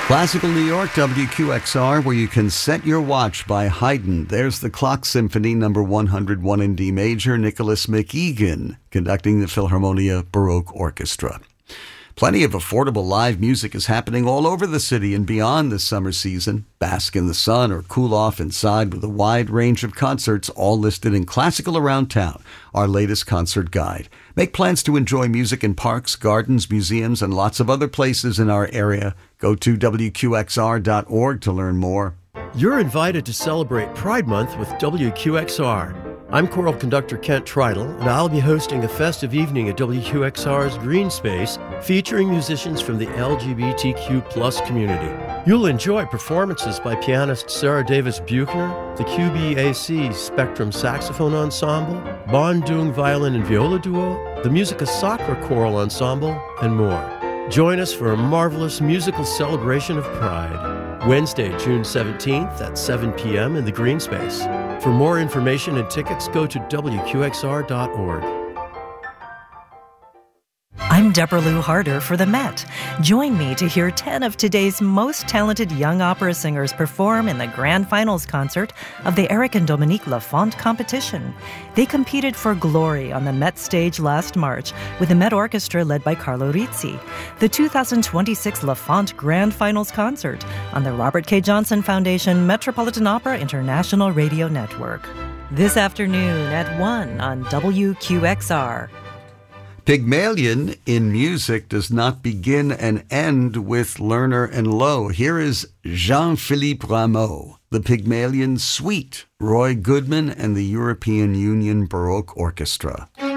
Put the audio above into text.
Classical New York, WQXR, where you can set your watch by Haydn. There's the Clock Symphony, number 101 in D major, Nicholas McEgan, conducting the Philharmonia Baroque Orchestra. Plenty of affordable live music is happening all over the city and beyond this summer season. Bask in the sun or cool off inside with a wide range of concerts, all listed in Classical Around Town, our latest concert guide. Make plans to enjoy music in parks, gardens, museums, and lots of other places in our area. Go to WQXR.org to learn more. You're invited to celebrate Pride Month with WQXR. I'm choral conductor Kent Tridle, and I'll be hosting a festive evening at WQXR's Green Space featuring musicians from the LGBTQ+ community. You'll enjoy performances by pianist Sarah Davis Buchner, the QBAC Spectrum Saxophone Ensemble, Bon Dung Violin and Viola Duo, the Musica Sacra Choral Ensemble, and more. Join us for a marvelous musical celebration of Pride. Wednesday, June 17th at 7 p.m. in the Green Space. For more information and tickets, go to WQXR.org. I'm Deborah Lou Harder for the Met. Join me to hear 10 of today's most talented young opera singers perform in the grand finals concert of the Eric and Dominique Lafont competition. They competed for glory on the Met stage last March with the Met Orchestra led by Carlo Rizzi. The 2026 Lafont Grand Finals concert on the Robert K. Johnson Foundation Metropolitan Opera International Radio Network. This afternoon at 1 on WQXR. Pygmalion in music does not begin and end with Lerner and Lowe. Here is Jean-Philippe Rameau, the Pygmalion Suite, Roy Goodman and the European Union Baroque Orchestra.